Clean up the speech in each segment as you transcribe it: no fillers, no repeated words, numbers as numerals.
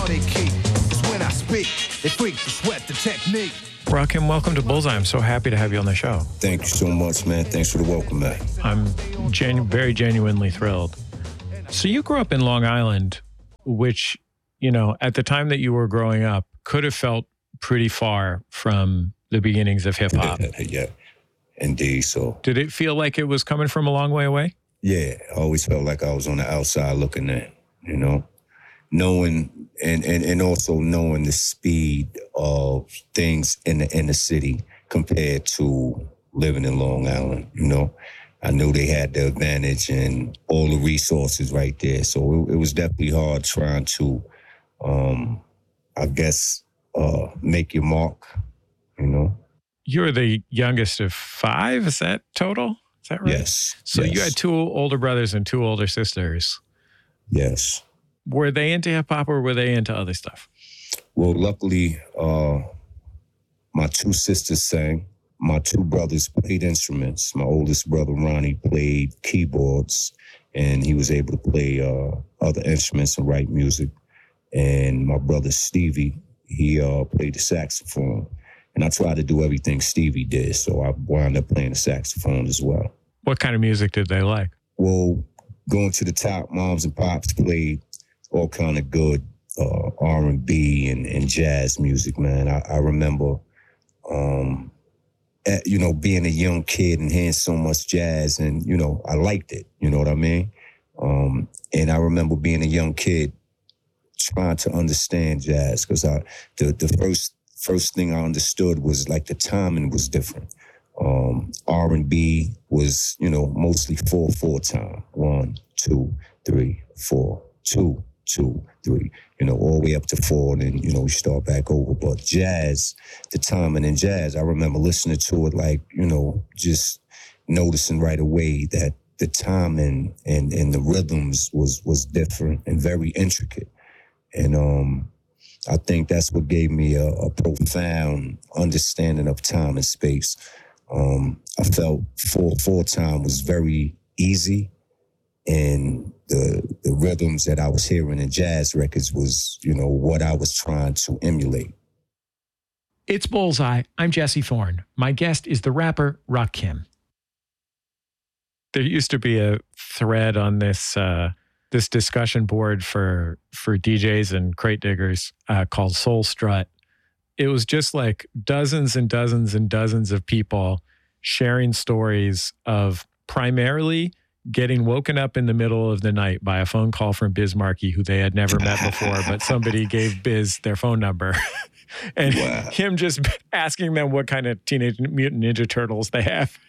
all they keep is when I speak. They freak to sweat the technique. Rakim, welcome to Bullseye. I'm so happy to have you on the show. Thank you so much, man. Thanks for the welcome, man. I'm very genuinely thrilled. So you grew up in Long Island, which, you know, at the time that you were growing up, could have felt pretty far from the beginnings of hip hop. Yeah, indeed. So, did it feel like it was coming from a long way away? Yeah, I always felt like I was on the outside looking in, you know, knowing and also knowing the speed of things in the city compared to living in Long Island. You know, I knew they had the advantage and all the resources right there. So it was definitely hard trying to, I guess, make your mark, you know. You're the youngest of 5, is that total? Is that right? Yes. So yes. You had 2 older brothers and 2 older sisters. Yes. Were they into hip hop or were they into other stuff? Well, luckily, my 2 sisters sang. My 2 brothers played instruments. My oldest brother, Ronnie, played keyboards, and he was able to play other instruments and write music. And my brother, Stevie, he played the saxophone. And I tried to do everything Stevie did, so I wound up playing the saxophone as well. What kind of music did they like? Well, going to the top, moms and pops played all kind of good R&B and jazz music, man. I remember, you know, being a young kid and hearing so much jazz, and, you know, I liked it, you know what I mean? And I remember being a young kid trying to understand jazz, because the first thing I understood was like the timing was different. R&B was, you know, mostly 4/4 time. 1, 2, 3, 4, 2, 2, 3, you know, all the way up to 4, and then, you know, we start back over. But jazz, the timing in jazz, I remember listening to it, like, you know, just noticing right away that the timing and the rhythms was different and very intricate. And I think that's what gave me a profound understanding of time and space. I felt 4/4 time was very easy, and the rhythms that I was hearing in jazz records was, you know, what I was trying to emulate. It's Bullseye. I'm Jesse Thorne. My guest is the rapper Rakim. There used to be a thread on this discussion board for DJs and crate diggers called Soul Strut. It was just like dozens and dozens and dozens of people sharing stories of primarily getting woken up in the middle of the night by a phone call from Biz Markie, who they had never met before, but somebody gave Biz their phone number. And him just asking them what kind of Teenage Mutant Ninja Turtles they have.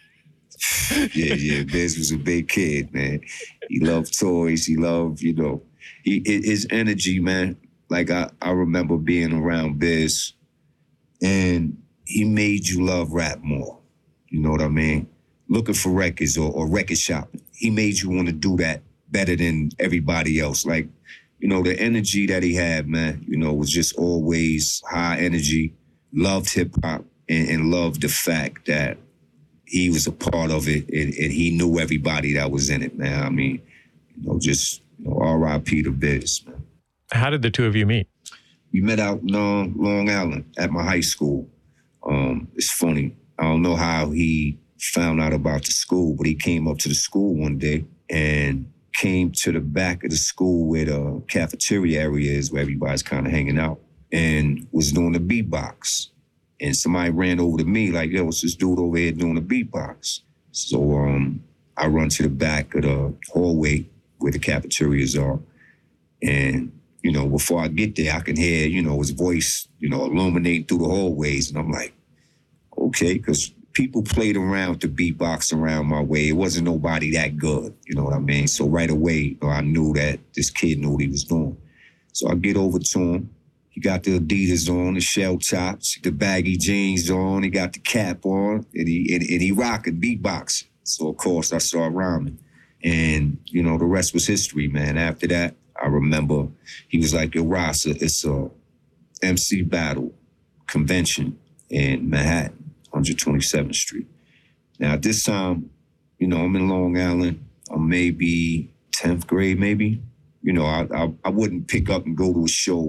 Yeah. Biz was a big kid, man. He loved toys. He loved, you know, his energy, man. Like I remember being around Biz, and he made you love rap more. You know what I mean? Looking for records or record shopping. He made you want to do that better than everybody else. Like, you know, the energy that he had, man, you know, was just always high energy, loved hip hop, and loved the fact that he was a part of it, and he knew everybody that was in it, man. I mean, you know, just, you know, R.I.P. to Biz, man. How did the two of you meet? We met out in Long Island at my high school. It's funny. I don't know how he found out about the school, but he came up to the school one day and came to the back of the school where the cafeteria area is, where everybody's kind of hanging out, and was doing the beatbox. And somebody ran over to me like, yo, it's this dude over here doing a beatbox. So I run to the back of the hallway where the cafeterias are. And, you know, before I get there, I can hear, you know, his voice, you know, illuminating through the hallways. And I'm like, okay, because people played around with the beatbox around my way. It wasn't nobody that good, you know what I mean? So right away, you know, I knew that this kid knew what he was doing. So I get over to him. He got the Adidas on, the shell tops, the baggy jeans on. He got the cap on, and he rocking beatboxing. So, of course, I started rhyming. And, you know, the rest was history, man. After that, I remember he was like, yo, Ross, it's a MC battle convention in Manhattan, 127th Street. Now, at this time, you know, I'm in Long Island. I'm maybe 10th grade, maybe. You know, I wouldn't pick up and go to a show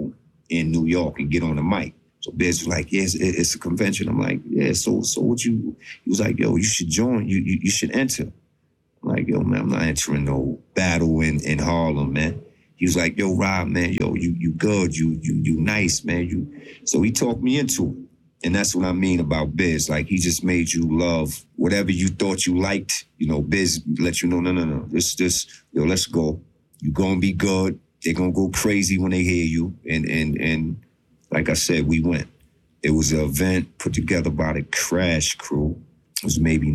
in New York and get on the mic. So Biz was like, yeah, it's a convention. I'm like, yeah, so what you, he was like, yo, you should join, you should enter. I'm like, yo, man, I'm not entering no battle in Harlem, man. He was like, yo, Rob, man, yo, you good, you nice, man. So he talked me into it. And that's what I mean about Biz. Like, he just made you love whatever you thought you liked. You know, Biz let you know, no. This, yo, let's go. You gonna be good. They're gonna go crazy when they hear you. And like I said, we went. It was an event put together by the Crash Crew. It was maybe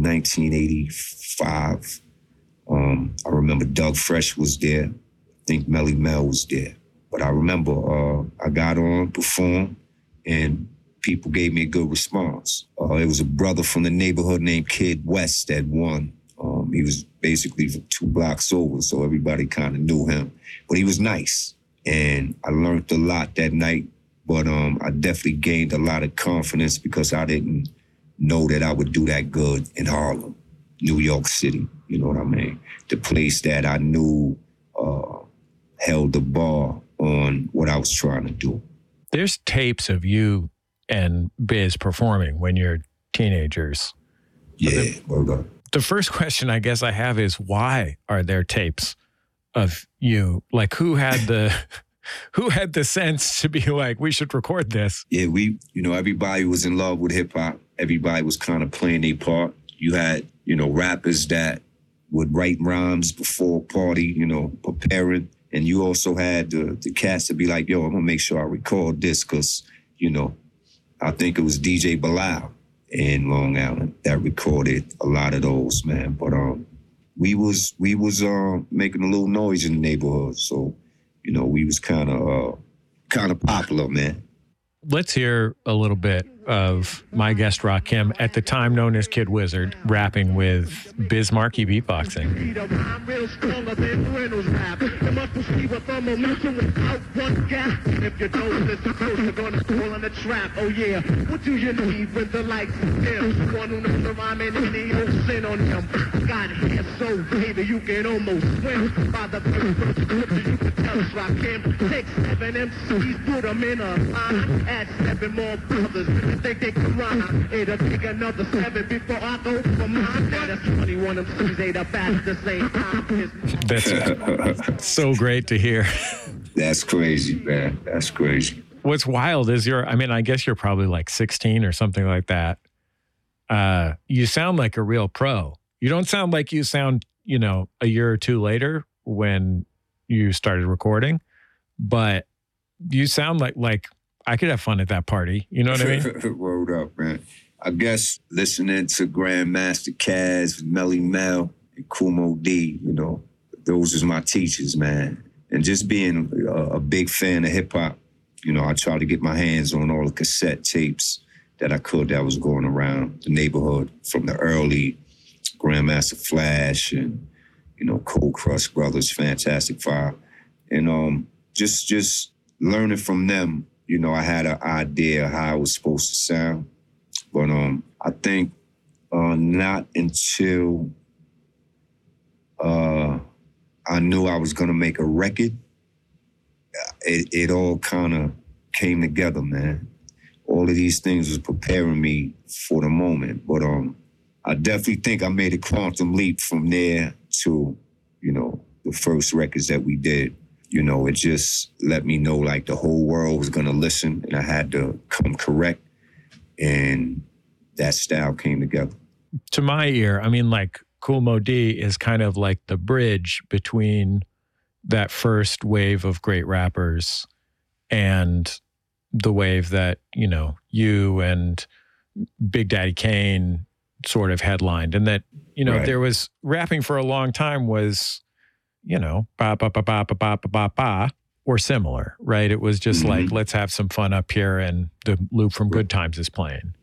1985. I remember Doug Fresh was there. I think Melly Mel was there. But I remember I got on, performed, and people gave me a good response. It was a brother from the neighborhood named Kid West that won. He was basically 2 blocks over, so everybody kind of knew him. But he was nice, and I learned a lot that night. But I definitely gained a lot of confidence because I didn't know that I would do that good in Harlem, New York City. You know what I mean? The place that I knew held the bar on what I was trying to do. There's tapes of you and Biz performing when you're teenagers. Yeah, word up. The first question I guess I have is, why are there tapes of you? Like, who had the sense to be like, we should record this? Yeah, everybody was in love with hip hop. Everybody was kind of playing their part. You had, rappers that would write rhymes before a party, preparing. And you also had the cats to be like, yo, I'm gonna make sure I record this because, I think it was DJ Bilal in Long Island that recorded a lot of those, man. But we was making a little noise in the neighborhood, so we was kind of popular, man. Let's hear a little bit of my guest Rakim, at the time known as Kid Wizard, rapping with Biz Markie beatboxing. I'm real stronger than Reynolds rap. You must perceive a thermal momentum without one gap. If you don't listen close, you're gonna fall in the trap. Oh yeah, what do you need with the likes of them? One who knows the rhyme and any old sin on him. Got hair so baby, you can almost swim. By the first scripture, you can tell us Rakim. Take 7 MCs, put them in a line. Add 7 more brothers. Think they can rhyme. It'll take another 7 before I go for mine. Now that's 21 MCs, ain't up at the same time. That's so great to hear. That's crazy, man. That's crazy. What's wild is I guess you're probably like 16 or something like that. You sound like a real pro. You don't sound like you sound, a year or two later when you started recording, but you sound like I could have fun at that party. You know what I mean? Word up, man. I guess listening to Grandmaster Caz, Melly Mel, and Kool Moe Dee, those was my teachers, man. And just being a big fan of hip hop, I tried to get my hands on all the cassette tapes that I could that was going around the neighborhood from the early Grandmaster Flash and, Cold Crush Brothers, Fantastic Five. And just learning from them. I had an idea how it was supposed to sound, but I think not until I knew I was gonna make a record, it all kind of came together, man. All of these things was preparing me for the moment, but I definitely think I made a quantum leap from there to, the first records that we did. It just let me know like the whole world was gonna listen and I had to come correct, and that style came together. To my ear, Kool Moe Dee is kind of like the bridge between that first wave of great rappers and the wave that, you and Big Daddy Kane sort of headlined. And that, Right. There was rapping for a long time was, ba ba ba ba ba ba ba ba, or similar, right? It was just like, let's have some fun up here, and the loop from Good Times is playing.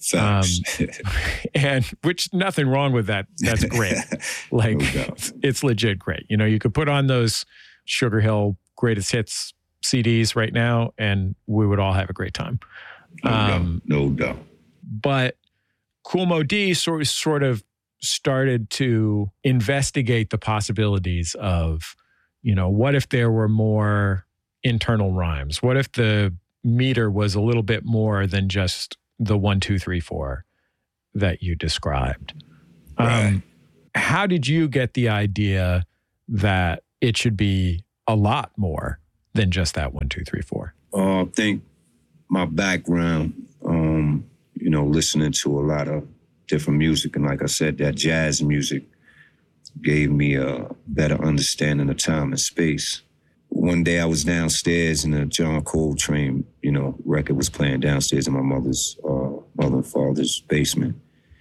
And which, nothing wrong with that. That's great. Like, No it's legit great. You could put on those Sugar Hill Greatest Hits CDs right now, and we would all have a great time. No doubt. But Kool Moe Dee sort of started to investigate the possibilities of, what if there were more internal rhymes? What if the meter was a little bit more than just the 1, 2, 3, 4 that you described. Right. How did you get the idea that it should be a lot more than just that 1, 2, 3, 4? I think my background, listening to a lot of different music, and like I said, that jazz music gave me a better understanding of time and space. One day I was downstairs and a John Coltrane, record was playing downstairs in my mother and father's basement.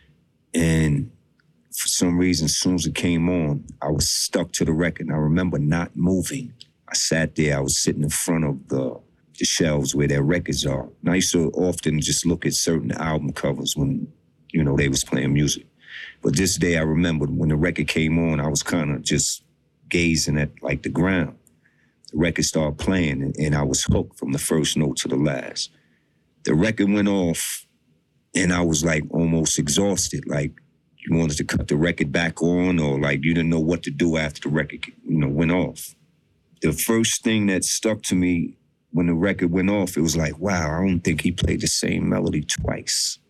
And for some reason, as soon as it came on, I was stuck to the record. And I remember not moving. I sat there, I was sitting in front of the shelves where their records are. And I used to often just look at certain album covers when, they was playing music. But this day I remembered when the record came on, I was kind of just gazing at like the ground. The record started playing and I was hooked from the first note to the last. The record went off and I was like almost exhausted. Like you wanted to cut the record back on or like you didn't know what to do after the record, went off. The first thing that stuck to me when the record went off, it was like, wow, I don't think he played the same melody twice.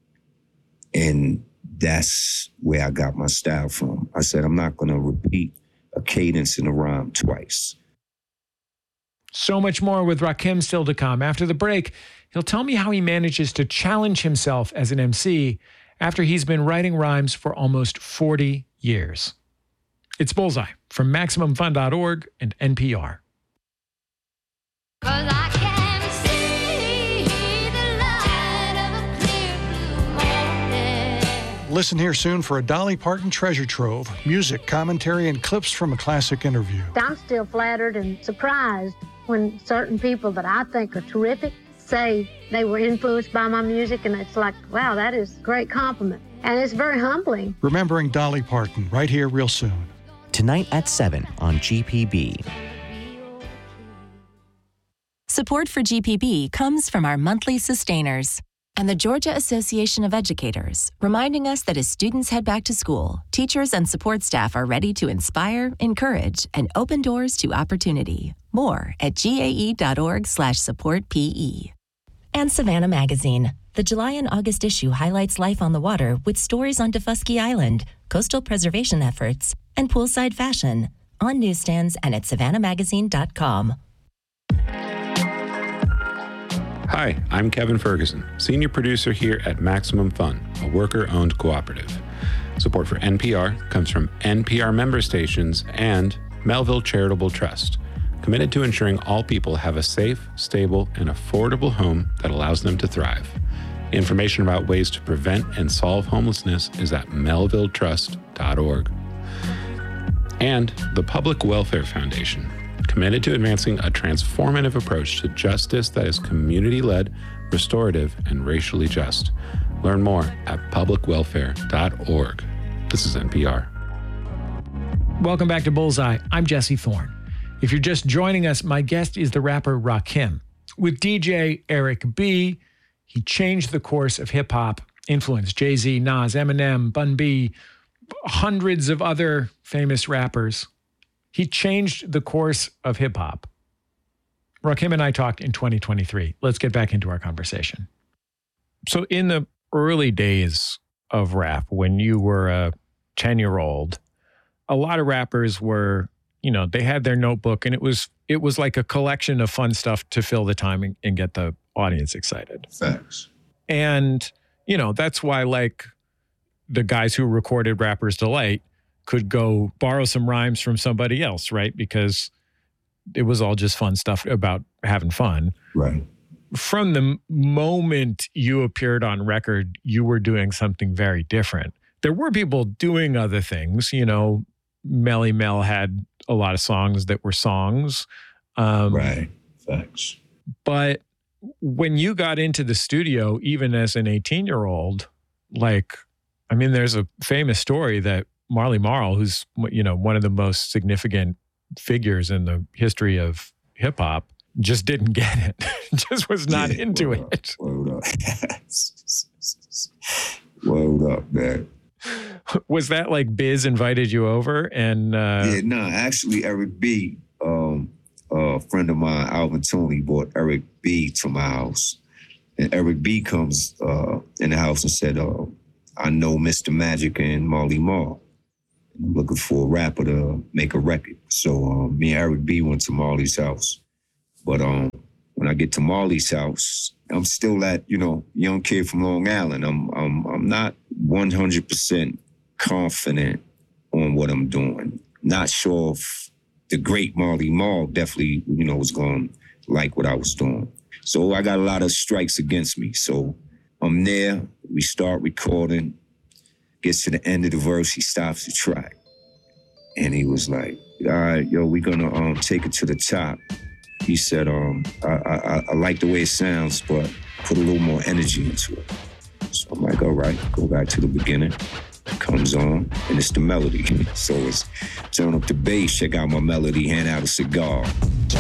And that's where I got my style from. I said, I'm not going to repeat a cadence in a rhyme twice. So much more with Rakim still to come. After the break, he'll tell me how he manages to challenge himself as an MC after he's been writing rhymes for almost 40 years. It's Bullseye from MaximumFun.org and NPR. 'Cause I can see the light of a clear blue morning. Listen here soon for a Dolly Parton treasure trove, music, commentary, and clips from a classic interview. I'm still flattered and surprised when certain people that I think are terrific say they were influenced by my music, and it's like, wow, that is a great compliment. And it's very humbling. Remembering Dolly Parton, right here real soon. Tonight at 7 on GPB. Support for GPB comes from our monthly sustainers and the Georgia Association of Educators, reminding us that as students head back to school, teachers and support staff are ready to inspire, encourage, and open doors to opportunity. More at gae.org/supportpe. And Savannah Magazine. The July and August issue highlights life on the water with stories on Defusky Island, coastal preservation efforts, and poolside fashion. On newsstands and at savannahmagazine.com. Hi, I'm Kevin Ferguson, senior producer here at Maximum Fun, a worker-owned cooperative. Support for NPR comes from NPR member stations and Melville Charitable Trust, committed to ensuring all people have a safe, stable, and affordable home that allows them to thrive. Information about ways to prevent and solve homelessness is at melvilletrust.org. And the Public Welfare Foundation, committed to advancing a transformative approach to justice that is community-led, restorative, and racially just. Learn more at publicwelfare.org. This is NPR. Welcome back to Bullseye. I'm Jesse Thorne. If you're just joining us, my guest is the rapper Rakim. With DJ Eric B., he changed the course of hip-hop, influenced Jay-Z, Nas, Eminem, Bun B, hundreds of other famous rappers. He changed the course of hip-hop. Rakim and I talked in 2023. Let's get back into our conversation. So in the early days of rap, when you were a 10-year-old, a lot of rappers were, they had their notebook, and it was like a collection of fun stuff to fill the time and get the audience excited. Facts. And, that's why like the guys who recorded Rapper's Delight could go borrow some rhymes from somebody else, right? Because it was all just fun stuff about having fun. Right. From the moment you appeared on record, you were doing something very different. There were people doing other things. Melly Mel had a lot of songs that were songs. Right. Facts. But when you got into the studio, even as an 18-year-old, there's a famous story that Marley Marl, who's, one of the most significant figures in the history of hip hop, just didn't get it. Just was not into it. Word up, man. Was that like Biz invited you over? And actually Eric B, a friend of mine, Alvin Toney, brought Eric B to my house. And Eric B comes in the house and said, I know Mr. Magic and Marley Marl. I'm looking for a rapper to make a record. So me and Eric B went to Marley's house. But when I get to Marley's house, I'm still that, young kid from Long Island. I'm not 100% confident on what I'm doing. Not sure if the great Marley Marl definitely, was going to like what I was doing. So I got a lot of strikes against me. So I'm there, we start recording, gets to the end of the verse, he stops the track. And he was like, all right, yo, we're gonna take it to the top. He said, I like the way it sounds, but put a little more energy into it. So I'm like, all right, go back to the beginning. It comes on, and it's the melody. So it's turn up the bass, check out my melody, hand out a cigar.